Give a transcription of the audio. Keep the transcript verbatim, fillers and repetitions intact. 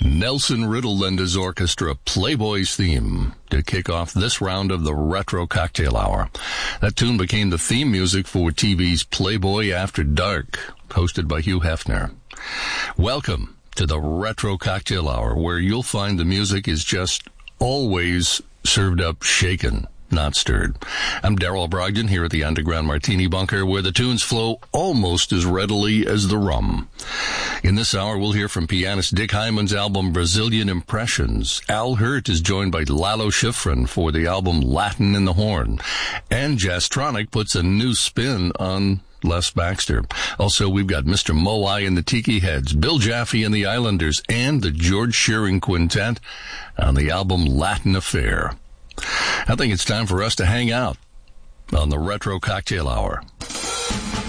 Nelson Riddle and his orchestra, Playboy's theme, to kick off this round of the Retro Cocktail Hour. That tune became the theme music for T V's Playboy After Dark, hosted by Hugh Hefner. Welcome to the Retro Cocktail Hour, where you'll find the music is just always served up shaken, not stirred. I'm Daryl Brogdon here at the Underground Martini Bunker, where the tunes flow almost as readily as the rum. In this hour, we'll hear from pianist Dick Hyman's album Brazilian Impressions. Al Hirt is joined by Lalo Schifrin for the album Latin in the Horn. And Jazztronic puts a new spin on Les Baxter. Also, we've got Mister Moai and the Tiki Heads, Bill Jaffe and the Islanders, and the George Shearing Quintet on the album Latin Affair. I think it's time for us to hang out on the Retro Cocktail Hour.